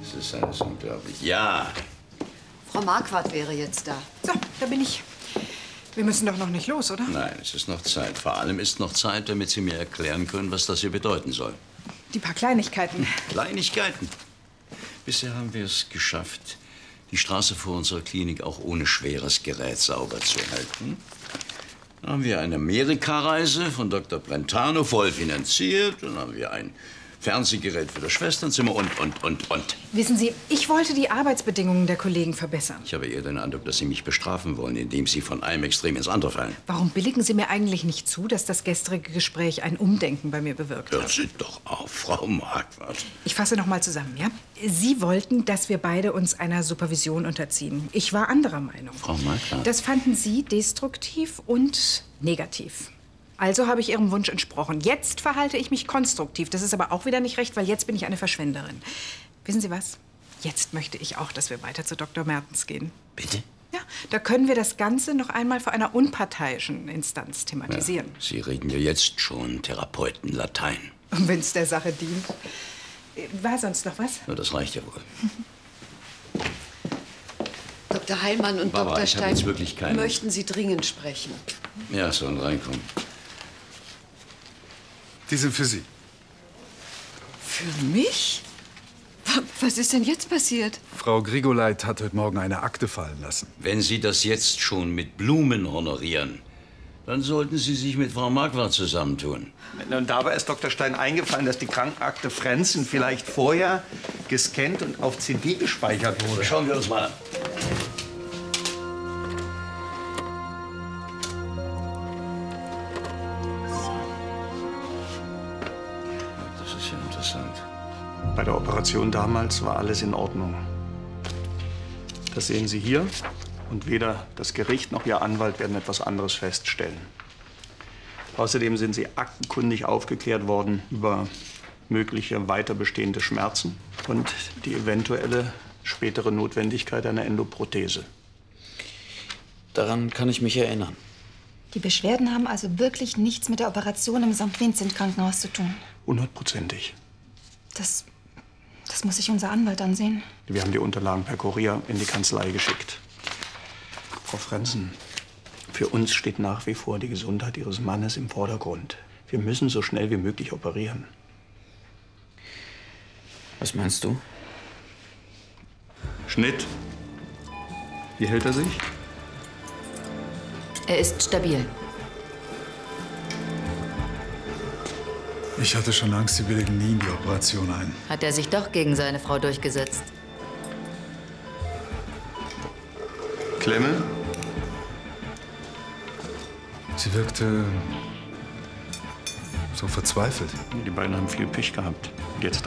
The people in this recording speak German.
Das ist alles unglaublich. Ja. Frau Marquardt wäre jetzt da. So, da bin ich. Wir müssen doch noch nicht los, oder? Nein, es ist noch Zeit. Vor allem ist noch Zeit, damit Sie mir erklären können, was das hier bedeuten soll. Die paar Kleinigkeiten. Kleinigkeiten. Bisher haben wir es geschafft, die Straße vor unserer Klinik auch ohne schweres Gerät sauber zu halten. Dann haben wir eine Amerikareise von Dr. Brentano voll finanziert. Dann haben wir ein Fernsehgerät für das Schwesternzimmer und. Wissen Sie, ich wollte die Arbeitsbedingungen der Kollegen verbessern. Ich habe eher den Eindruck, dass Sie mich bestrafen wollen, indem Sie von einem Extrem ins andere fallen. Warum billigen Sie mir eigentlich nicht zu, dass das gestrige Gespräch ein Umdenken bei mir bewirkt Hören hat? Sie doch auf, Frau Marquardt. Ich fasse noch mal zusammen, ja? Sie wollten, dass wir beide uns einer Supervision unterziehen. Ich war anderer Meinung. Frau Marquardt. Das fanden Sie destruktiv und negativ. Also habe ich Ihrem Wunsch entsprochen. Jetzt verhalte ich mich konstruktiv. Das ist aber auch wieder nicht recht, weil jetzt bin ich eine Verschwenderin. Wissen Sie was? Jetzt möchte ich auch, dass wir weiter zu Dr. Mertens gehen. Bitte? Ja, da können wir das Ganze noch einmal vor einer unparteiischen Instanz thematisieren. Ja, Sie reden ja jetzt schon Therapeutenlatein. Und wenn es der Sache dient. War sonst noch was? Na, das reicht ja wohl. Dr. Heilmann und Barbara, Dr. ich habe Stein jetzt wirklich keine... möchten Sie dringend sprechen. Ja, sollen reinkommen. Die sind für Sie. Für mich? Was ist denn jetzt passiert? Frau Grigoleit hat heute Morgen eine Akte fallen lassen. Wenn Sie das jetzt schon mit Blumen honorieren, dann sollten Sie sich mit Frau Marquardt zusammentun. Und dabei ist Dr. Stein eingefallen, dass die Krankenakte Frenzen vielleicht vorher gescannt und auf CD gespeichert wurde. Schauen wir uns mal an. Das ist ja interessant. Bei der Operation damals war alles in Ordnung. Das sehen Sie hier. Und weder das Gericht noch Ihr Anwalt werden etwas anderes feststellen. Außerdem sind Sie aktenkundig aufgeklärt worden über mögliche weiter bestehende Schmerzen und die eventuelle spätere Notwendigkeit einer Endoprothese. Daran kann ich mich erinnern. Die Beschwerden haben also wirklich nichts mit der Operation im St. Vincent-Krankenhaus zu tun. 100%ig. Das muss sich unser Anwalt ansehen. Wir haben die Unterlagen per Kurier in die Kanzlei geschickt. Frau Frenzen, für uns steht nach wie vor die Gesundheit Ihres Mannes im Vordergrund. Wir müssen so schnell wie möglich operieren. Was meinst du? Schnitt. Wie hält er sich? Er ist stabil. Ich hatte schon Angst, Sie willigen nie in die Operation ein. Hat er sich doch gegen seine Frau durchgesetzt? Klemme? Sie wirkte so verzweifelt. Die beiden haben viel Pech gehabt. Jetzt